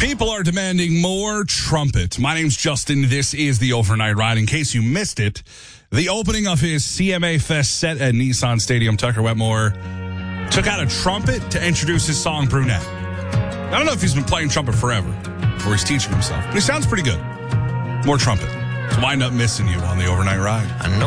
People are demanding more trumpet. My name's Justin. This is the Overnight Ride. In case you missed it, the opening of his CMA Fest set at Nissan Stadium, Tucker Wetmore took out a trumpet to introduce his song, Brunette. I don't know if he's been playing trumpet forever or he's teaching himself, but he sounds pretty good. More trumpet. So why end up missing you on the Overnight Ride?